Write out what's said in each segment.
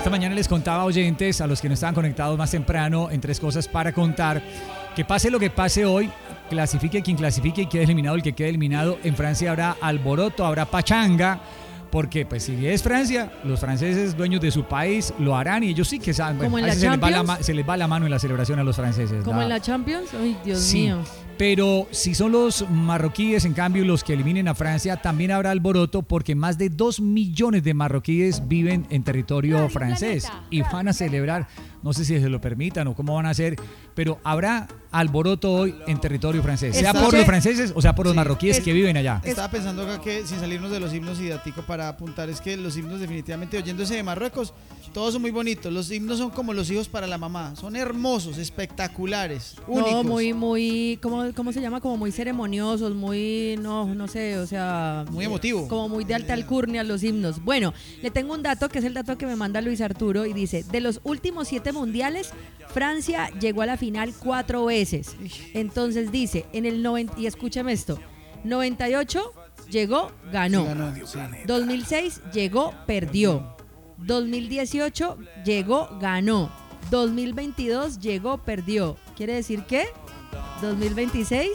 esta mañana les contaba, oyentes, a los que no estaban conectados más temprano, en tres cosas para contar, que pase lo que pase hoy, clasifique quien clasifique y quede eliminado el que quede eliminado. En Francia habrá alboroto, habrá pachanga, porque pues si es Francia, los franceses dueños de su país lo harán y ellos sí que saben. Como bueno, en la Champions. se les va la mano en la celebración a los franceses. Como en la Champions. Ay, Dios sí, mío. Pero si son los marroquíes, en cambio, los que eliminen a Francia, también habrá alboroto porque más de 2 millones de marroquíes viven en territorio francés y van a celebrar, no sé si se lo permitan o cómo van a hacer, pero habrá alboroto hoy en territorio francés, sea por los franceses o sea por los marroquíes que viven allá. Estaba pensando acá que, sin salirnos de los himnos y datico para apuntar, es que los himnos definitivamente, oyéndose de Marruecos, todos son muy bonitos. Los himnos son como los hijos para la mamá, son hermosos, espectaculares, únicos. No, muy, ¿cómo se llama? Como muy ceremoniosos, muy, no sé, o sea... Muy emotivo. Como muy de alta alcurnia los himnos. Bueno, le tengo un dato que es el dato que me manda Luis Arturo y dice, de los últimos 7 mundiales, Francia llegó a la final 4 veces. Entonces dice, en el 90, y escúchame esto, 98 llegó, ganó. Sí. 2006 llegó, perdió. 2018 llegó, ganó. 2022 llegó, perdió. ¿Quiere decir qué? 2026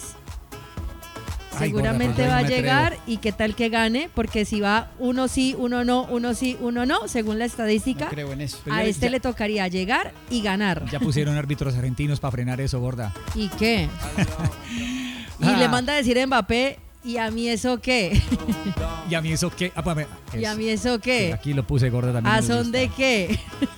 seguramente va a llegar y qué tal que gane, porque si va uno sí, uno no, uno sí, uno no, según la estadística, No creo en eso. a este le tocaría llegar y ganar. Ya pusieron árbitros argentinos para frenar eso, gorda. ¿Y qué? Y le manda a decir a Mbappé, ¿y a mí eso qué? ¿Y a mí eso qué? ¿Y a mí eso qué? Aquí lo puse, gorda, también. ¿A son de qué?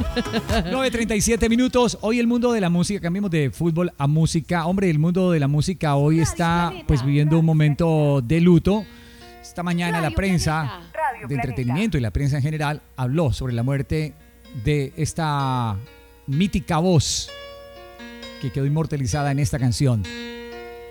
9:37 minutos. Hoy el mundo de la música, cambiemos de fútbol a música. Hombre, el mundo de la música hoy está pues viviendo un momento de luto. Esta mañana la prensa de entretenimiento y la prensa en general habló sobre la muerte de esta mítica voz que quedó inmortalizada en esta canción.